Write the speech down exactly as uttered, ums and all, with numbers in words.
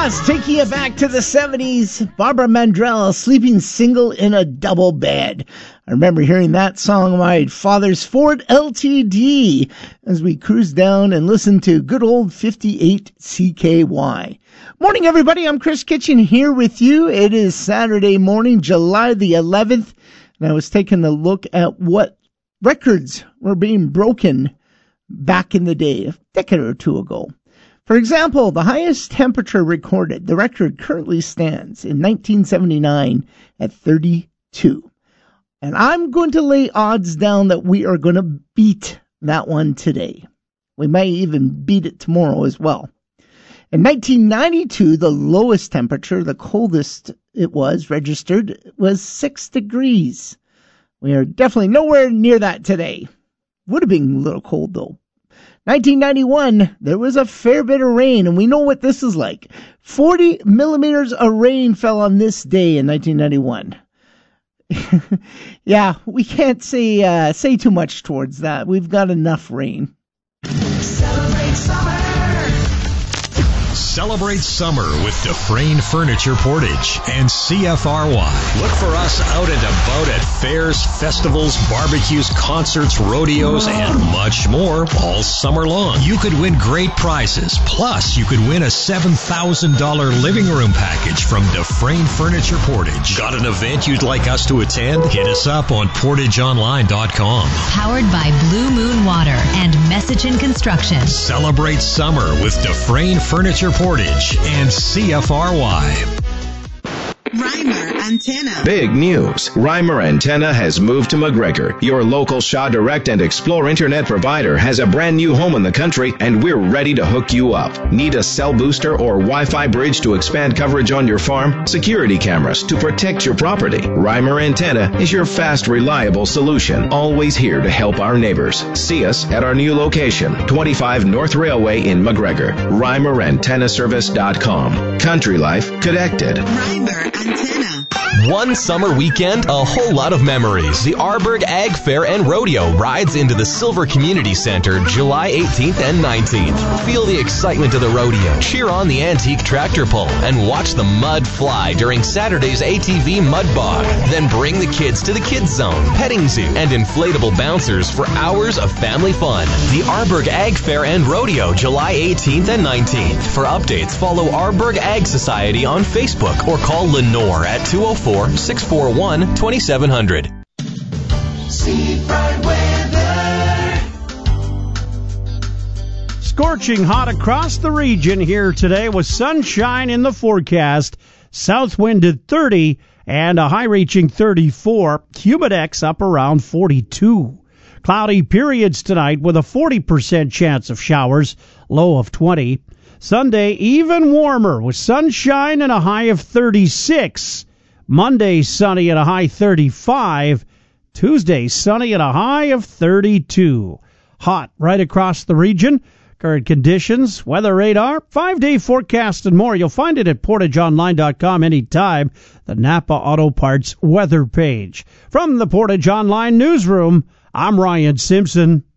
Yes, taking you back to the seventies. Barbara Mandrell, sleeping single in a double bed. I remember hearing that song on my father's Ford L T D as we cruised down and listened to good old fifty-eight C K Y. Morning, everybody. I'm Chris Kitchen here with you. It is Saturday morning, July the eleventh, and I was taking a look at what records were being broken back in the day, a decade or two ago. For example, the highest temperature recorded, the record currently stands in nineteen seventy-nine at thirty-two. And I'm going to lay odds down that we are going to beat that one today. We may even beat it tomorrow as well. In nineteen ninety-two, the lowest temperature, the coldest it was registered, was six degrees. We are definitely nowhere near that today. Would have been a little cold, though. nineteen ninety-one, there was a fair bit of rain, and we know what this is like. forty millimeters of rain fell on this day in nineteen ninety-one. Yeah, we can't say uh, say too much towards that. We've got enough rain. Celebrate summer. Celebrate summer with Dufresne Furniture Portage and C F R Y. Look for us out and about at fairs, festivals, barbecues, concerts, rodeos, and much more all summer long. You could win great prizes. Plus, you could win a seven thousand dollars living room package from Dufresne Furniture Portage. Got an event you'd like us to attend? Hit us up on portage online dot com. Powered by Blue Moon Water and Messichin Construction. Celebrate summer with Dufresne Furniture Portage and C F R Y. Reimer Antenna. Big news. Reimer Antenna has moved to McGregor. Your local Shaw Direct and Explore internet provider has a brand new home in the country, and we're ready to hook you up. Need a cell booster or Wi-Fi bridge to expand coverage on your farm? Security cameras to protect your property? Reimer Antenna is your fast, reliable solution. Always here to help our neighbors. See us at our new location, twenty-five North Railway in McGregor. Reimer Antenna Service dot com. Country life connected. Reimer Antenna. One summer weekend, a whole lot of memories. The Arborg Ag Fair and Rodeo rides into the Silver Community Center July eighteenth and nineteenth. Feel the excitement of the rodeo, cheer on the antique tractor pull, and watch the mud fly during Saturday's A T V Mud Bog. Then bring the kids to the Kids Zone, petting zoo, and inflatable bouncers for hours of family fun. The Arborg Ag Fair and Rodeo July eighteenth and nineteenth. For updates, follow Arborg Ag Society on Facebook or call Lenore at two oh four, six four one, two seven zero zero. Seafront weather. Scorching hot across the region here today with sunshine in the forecast. South wind at thirty and a high reaching thirty-four. Humidex up around forty-two. Cloudy periods tonight with a forty percent chance of showers, low of twenty. Sunday even warmer with sunshine and a high of thirty-six. Monday sunny at a high thirty-five. Tuesday sunny at a high of thirty-two. Hot right across the region. Current conditions, weather radar, five-day forecast and more. You'll find it at portage online dot com anytime. The Napa Auto Parts weather page. From the Portage Online newsroom, I'm Ryan Simpson.